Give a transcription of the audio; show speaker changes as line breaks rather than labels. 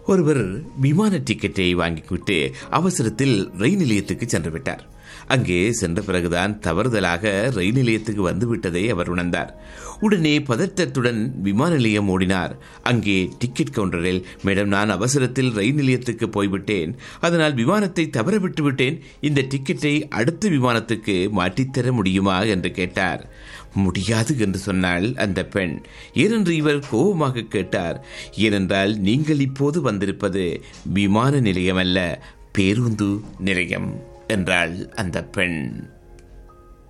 ஒருவர் விமான டிக்கெட்டை வாங்கிவிட்டு அவசரத்தில் ரயில் நிலையத்துக்கு சென்று விட்டார். அங்கே சென்ற பிறகுதான் தவறுதலாக ரயில் நிலையத்துக்கு வந்துவிட்டதை அவர் உணர்ந்தார். உடனே பதற்றத்துடன் விமான நிலையம் ஓடினார். அங்கே டிக்கெட் கவுண்டரில், மேடம், நான் அவசரத்தில் ரயில் நிலையத்துக்கு போய்விட்டேன், அதனால் விமானத்தை தவற விட்டு விட்டேன், இந்த டிக்கெட்டை அடுத்த விமானத்துக்கு மாற்றித்தர முடியுமா என்று கேட்டார். முடியாது என்று சொன்னாள் அந்த பெண். ஏனென்று இவர் கோபமாக கேட்டார். ஏனென்றால் நீங்கள் இப்போது வந்திருப்பது விமான நிலையம் அல்ல, பேருந்து நிலையம் என்றாள் அந்த பெண்.